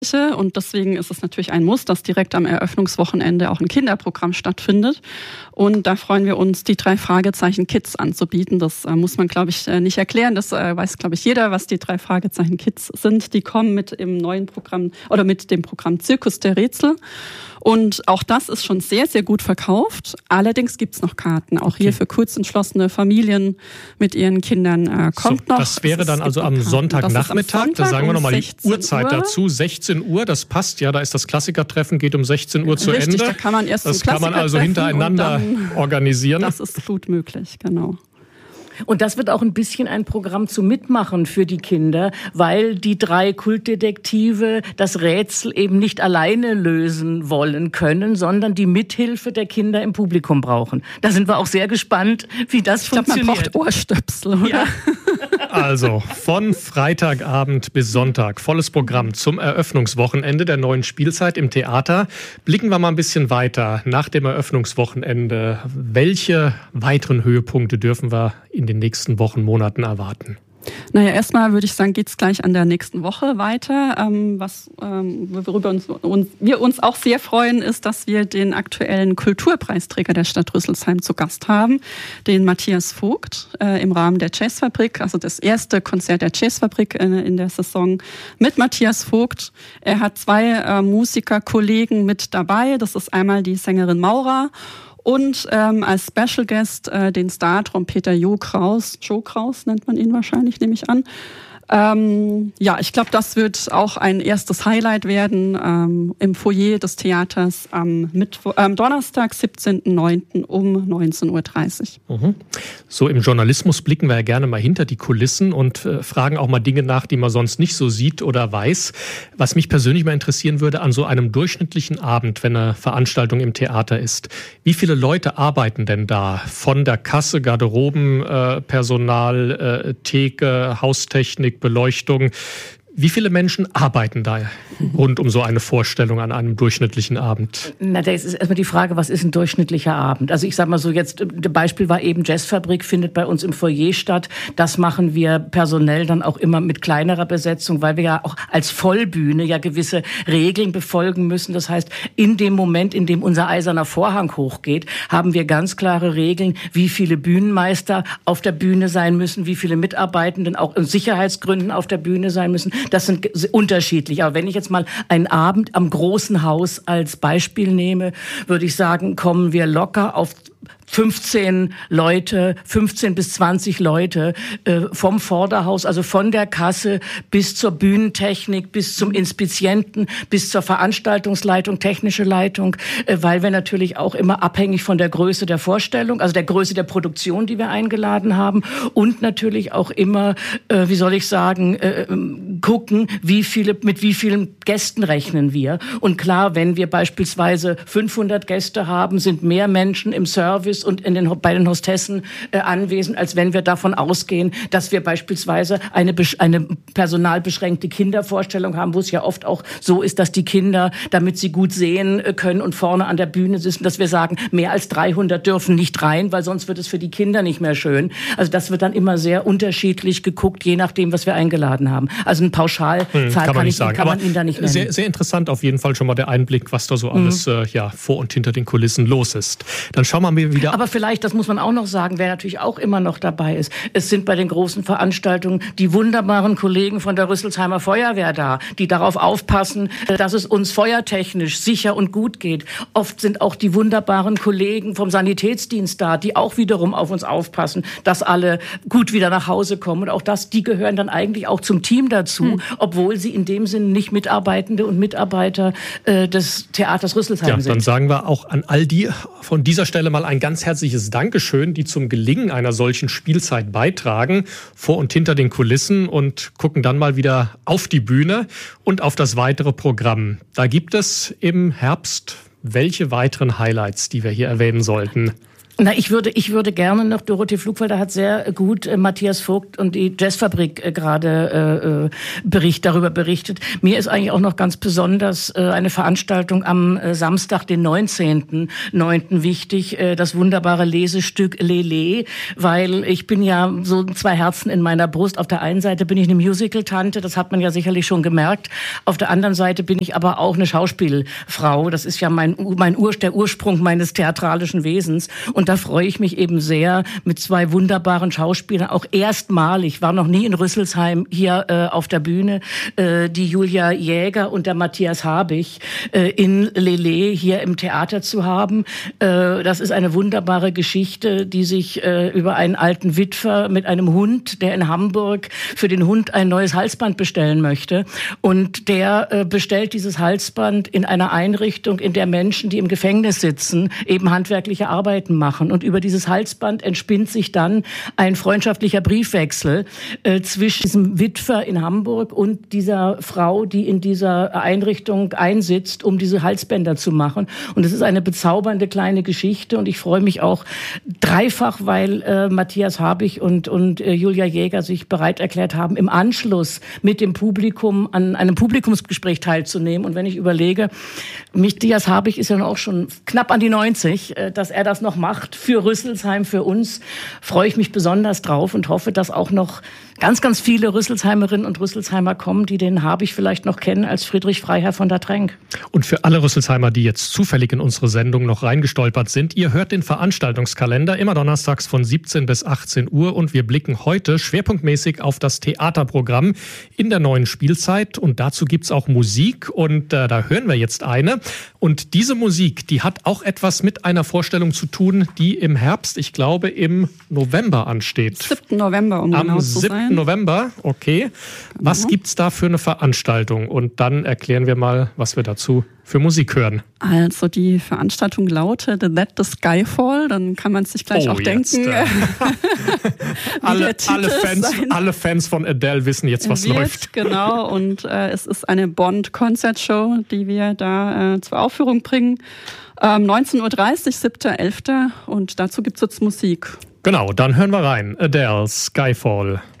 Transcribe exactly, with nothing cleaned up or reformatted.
Und deswegen ist es natürlich ein Muss, dass direkt am Eröffnungswochenende auch ein Kinderprogramm stattfindet. Und da freuen wir uns, die drei Fragezeichen Kids anzubieten. Das äh, muss man, glaube ich, nicht erklären. Das äh, weiß, glaube ich, jeder, was die drei Fragezeichen Kids sind. Die kommen mit im neuen Programm oder mit dem Programm Zirkus der Rätsel. Und auch das ist schon sehr, sehr gut verkauft. Allerdings gibt's noch Karten. Auch okay. Hier für kurzentschlossene Familien mit ihren Kindern äh, kommt so, noch. Das wäre dann also am Sonntagnachmittag. Da sagen wir nochmal die Uhrzeit Uhr. dazu. sechzehn Uhr, das passt ja. Da ist das Klassikertreffen, geht um sechzehn Uhr zu Richtig, Ende. Da kann man erst das kann man also hintereinander organisieren. Das ist gut möglich, genau. Und das wird auch ein bisschen ein Programm zum Mitmachen für die Kinder, weil die drei Kultdetektive das Rätsel eben nicht alleine lösen wollen können, sondern die Mithilfe der Kinder im Publikum brauchen. Da sind wir auch sehr gespannt, wie das ich funktioniert. Ich glaube, man braucht Ohrstöpsel, oder? Ja. Also von Freitagabend bis Sonntag volles Programm zum Eröffnungswochenende der neuen Spielzeit im Theater. Blicken wir mal ein bisschen weiter nach dem Eröffnungswochenende. Welche weiteren Höhepunkte dürfen wir in den nächsten Wochen, Monaten erwarten? Naja, erstmal würde ich sagen, geht's gleich an der nächsten Woche weiter. Ähm, was, ähm, worüber uns, uns, wir uns auch sehr freuen, ist, dass wir den aktuellen Kulturpreisträger der Stadt Rüsselsheim zu Gast haben, den Matthias Vogt, äh, im Rahmen der Jazzfabrik, also das erste Konzert der Jazzfabrik in, in der Saison mit Matthias Vogt. Er hat zwei äh, Musikerkollegen mit dabei. Das ist einmal die Sängerin Maura und ähm, als Special Guest äh, den Star-Trompeter Jo Kraus, Joe Kraus nennt man ihn wahrscheinlich, nehme ich an. Ähm, ja, ich glaube, das wird auch ein erstes Highlight werden ähm, im Foyer des Theaters am Mittwo- äh, Donnerstag, siebzehnten neunten um neunzehn Uhr dreißig. Mhm. So im Journalismus blicken wir ja gerne mal hinter die Kulissen und äh, fragen auch mal Dinge nach, die man sonst nicht so sieht oder weiß. Was mich persönlich mal interessieren würde, an so einem durchschnittlichen Abend, wenn eine Veranstaltung im Theater ist, wie viele Leute arbeiten denn da? Von der Kasse, Garderoben, äh, Personal, äh, Theke, Haustechnik, Beleuchtung. Wie viele Menschen arbeiten da rund um so eine Vorstellung an einem durchschnittlichen Abend? Na, das ist erstmal die Frage, was ist ein durchschnittlicher Abend? Also ich sag mal so, jetzt, das Beispiel war eben Jazzfabrik, findet bei uns im Foyer statt. Das machen wir personell dann auch immer mit kleinerer Besetzung, weil wir ja auch als Vollbühne ja gewisse Regeln befolgen müssen. Das heißt, in dem Moment, in dem unser eiserner Vorhang hochgeht, haben wir ganz klare Regeln, wie viele Bühnenmeister auf der Bühne sein müssen, wie viele Mitarbeitenden auch aus Sicherheitsgründen auf der Bühne sein müssen. Das sind unterschiedlich. Aber wenn ich jetzt mal einen Abend am großen Haus als Beispiel nehme, würde ich sagen, kommen wir locker auf fünfzehn Leute, fünfzehn bis zwanzig Leute äh, vom Vorderhaus, also von der Kasse bis zur Bühnentechnik, bis zum Inspizienten, bis zur Veranstaltungsleitung, technische Leitung, äh, weil wir natürlich auch immer abhängig von der Größe der Vorstellung, also der Größe der Produktion, die wir eingeladen haben und natürlich auch immer, äh, wie soll ich sagen, äh, gucken, wie viele, mit wie vielen Gästen rechnen wir. Und klar, wenn wir beispielsweise fünfhundert Gäste haben, sind mehr Menschen im Service und in den, bei den Hostessen äh, anwesend, als wenn wir davon ausgehen, dass wir beispielsweise eine, eine personalbeschränkte Kindervorstellung haben, wo es ja oft auch so ist, dass die Kinder, damit sie gut sehen können und vorne an der Bühne sitzen, dass wir sagen, mehr als dreihundert dürfen nicht rein, weil sonst wird es für die Kinder nicht mehr schön. Also das wird dann immer sehr unterschiedlich geguckt, je nachdem, was wir eingeladen haben. Also eine Pauschalzahl hm, kann, kann, man, nicht ich, sagen. kann man Ihnen da nicht nennen. Sehr, sehr interessant auf jeden Fall schon mal der Einblick, was da so alles mhm. äh, ja, vor und hinter den Kulissen los ist. Dann schauen wir mal wieder. Aber vielleicht, das muss man auch noch sagen, wer natürlich auch immer noch dabei ist. Es sind bei den großen Veranstaltungen die wunderbaren Kollegen von der Rüsselsheimer Feuerwehr da, die darauf aufpassen, dass es uns feuertechnisch sicher und gut geht. Oft sind auch die wunderbaren Kollegen vom Sanitätsdienst da, die auch wiederum auf uns aufpassen, dass alle gut wieder nach Hause kommen. Und auch das, die gehören dann eigentlich auch zum Team dazu, hm. obwohl sie in dem Sinne nicht Mitarbeitende und Mitarbeiter äh, des Theaters Rüsselsheim ja, sind. Dann sagen wir auch an all die von dieser Stelle mal ein ganz herzliches Dankeschön, die zum Gelingen einer solchen Spielzeit beitragen, vor und hinter den Kulissen, und gucken dann mal wieder auf die Bühne und auf das weitere Programm. Da gibt es im Herbst welche weiteren Highlights, die wir hier erwähnen sollten? Na, ich würde, ich würde gerne noch, Dorothee Pflugfelder hat sehr gut äh, Matthias Vogt und die Jazzfabrik äh, gerade äh, Bericht darüber berichtet. Mir ist eigentlich auch noch ganz besonders äh, eine Veranstaltung am äh, Samstag, den neunzehnten neunten wichtig, äh, das wunderbare Lesestück Lele, weil ich bin ja so zwei Herzen in meiner Brust. Auf der einen Seite bin ich eine Musical-Tante, das hat man ja sicherlich schon gemerkt. Auf der anderen Seite bin ich aber auch eine Schauspielfrau. Das ist ja mein, mein Ur, der Ursprung meines theatralischen Wesens. Und da freue ich mich eben sehr mit zwei wunderbaren Schauspielern, auch erstmalig, ich war noch nie in Rüsselsheim hier äh, auf der Bühne, äh, die Julia Jäger und der Matthias Habich äh, in Lele hier im Theater zu haben. Äh, das ist eine wunderbare Geschichte, die sich äh, über einen alten Witwer mit einem Hund, der in Hamburg für den Hund ein neues Halsband bestellen möchte. Und der äh, bestellt dieses Halsband in einer Einrichtung, in der Menschen, die im Gefängnis sitzen, eben handwerkliche Arbeiten machen. Und über dieses Halsband entspinnt sich dann ein freundschaftlicher Briefwechsel äh, zwischen diesem Witwer in Hamburg und dieser Frau, die in dieser Einrichtung einsitzt, um diese Halsbänder zu machen. Und es ist eine bezaubernde kleine Geschichte. Und ich freue mich auch dreifach, weil äh, Matthias Habich und, und äh, Julia Jäger sich bereit erklärt haben, im Anschluss mit dem Publikum an einem Publikumsgespräch teilzunehmen. Und wenn ich überlege, Matthias Habich ist ja auch schon knapp an die neunzig, äh, dass er das noch macht für Rüsselsheim, für uns, freue ich mich besonders drauf und hoffe, dass auch noch ganz, ganz viele Rüsselsheimerinnen und Rüsselsheimer kommen, die den Habich vielleicht noch kennen als Friedrich Freiherr von der Trenck. Und für alle Rüsselsheimer, die jetzt zufällig in unsere Sendung noch reingestolpert sind, ihr hört den Veranstaltungskalender immer donnerstags von siebzehn bis achtzehn Uhr und wir blicken heute schwerpunktmäßig auf das Theaterprogramm in der neuen Spielzeit und dazu gibt's auch Musik und äh, da hören wir jetzt eine und diese Musik, die hat auch etwas mit einer Vorstellung zu tun, die im Herbst, ich glaube im November ansteht. siebten November, um genau zu sein. siebten November, okay. Was gibt's da für eine Veranstaltung? Und dann erklären wir mal, was wir dazu für Musik hören. Also die Veranstaltung lautet Let the Sky Fall. Dann kann man sich gleich oh, auch jetzt, denken, äh. wie alle, der Titel alle, Fans, sein alle Fans von Adele wissen jetzt, was wird, läuft. Genau, und äh, es ist eine Bond-Konzertshow, die wir da äh, zur Aufführung bringen. Ähm, neunzehn Uhr dreißig, siebter elfter und dazu gibt's jetzt Musik. Genau, dann hören wir rein. Adele, Skyfall.